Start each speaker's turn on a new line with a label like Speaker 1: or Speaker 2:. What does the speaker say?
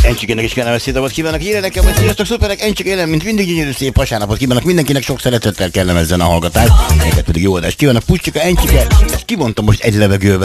Speaker 1: Encsikének is kellemes szép napot kívánok, írja nekem, hogy sziasztok, szuperek, Encsike élem, mint mindig gyönyörű szép vasárnapot kívánok, mindenkinek sok szeretettel kellemezzen a hallgatás, neked pedig jó adást kívánok, Pucsika, Encsike, ezt kimondtam most egy levegővel.